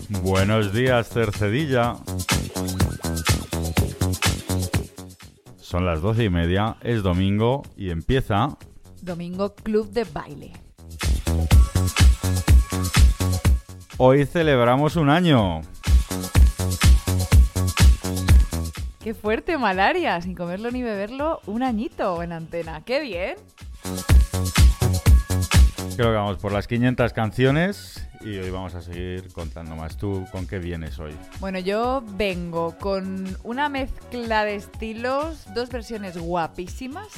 Buenos días, Cercedilla. Son las 12:30, es domingo y empieza... Domingo Club de Baile. Hoy celebramos un año. ¡Qué fuerte, Malaria! Sin comerlo ni beberlo, un añito en antena. ¡Qué bien! Creo que vamos por las 500 canciones y hoy vamos a seguir contando más. ¿Tú con qué vienes hoy? Bueno, yo vengo con una mezcla de estilos, dos versiones guapísimas